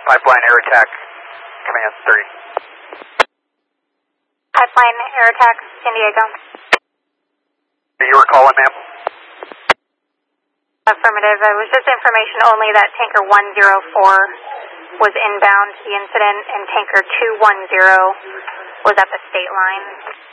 Pipeline air attack, coming in 30. Pipeline air attack, San Diego. You were calling, ma'am? Affirmative. It was just information only that tanker 104 was inbound to the incident and tanker 210 was at the state line.